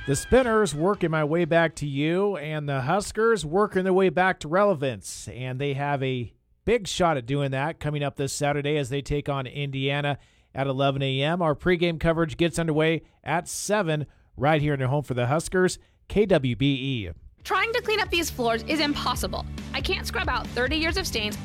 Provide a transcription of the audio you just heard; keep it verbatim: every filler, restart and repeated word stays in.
The Spinners working my way back to you, and the Huskers working their way back to relevance. And they have a big shot at doing that coming up this Saturday as they take on Indiana at eleven a.m. Our pregame coverage gets underway at seven right here in their home for the Huskers, K W B E. Trying to clean up these floors is impossible. I can't scrub out thirty years of stains